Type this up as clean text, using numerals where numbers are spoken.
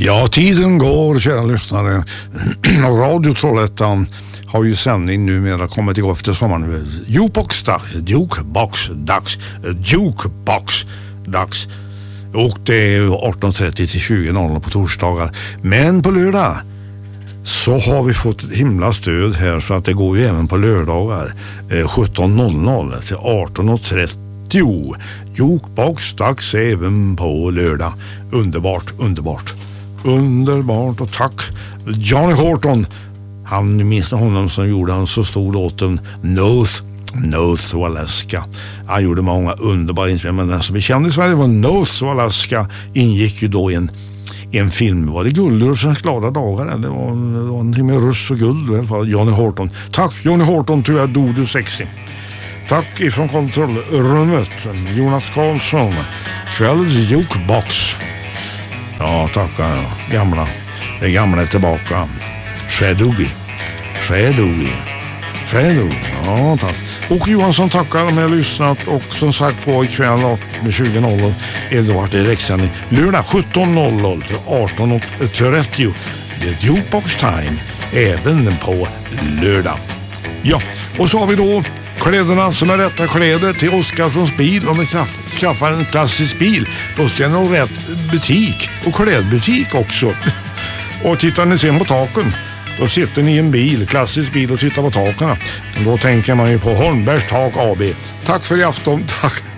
Ja, tiden går, kära lyssnare. Radio Trollhättan har ju sändning numera kommit igång efter sommaren. Jukebox-dags. Och det är 18.30 till 20.00 på torsdagar. Men på lördag så har vi fått himla stöd här så att det går ju även på lördagar 17.00 till 18.30. Jukebox-dags även på lördag. Underbart och tack Johnny Horton. Han minns honom som gjorde han så stor låten North Alaska. Han gjorde många underbara inspelningar, men den som vi kände i Sverige var North Alaska. Ingick ju då i en film. Var det Gullrusens glada dagar eller var någonting med russ och guld i alla fall. Johnny Horton. Tack Johnny Horton, tyvärr dog du sexy. Tack ifrån kontrollrummet Jonas Karlsson. Kvällens Jukebox. Ja, tackar. Det gamla är tillbaka. Shadowgy. Ja, tack. Och Johansson tackar om jag har lyssnat. Och som sagt var ikväll 20.00 är det varit direktsändning. Lördag 17.00 till 18.30. Det är Jukebox time även på lördag. Ja, och så har vi då kläderna som är rätta kläder till Oskarssons bil. Om ni skaffar en klassisk bil, då ska ni ha rätt butik och klädbutik också. Och tittar ni sen på taken, då sitter ni i en bil, klassisk bil och tittar på taken. Då tänker man ju på Holmbergs Tak AB. Tack för i afton, tack.